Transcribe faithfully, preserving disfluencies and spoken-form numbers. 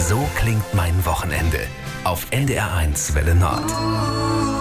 So klingt mein Wochenende auf N D R eins Welle Nord.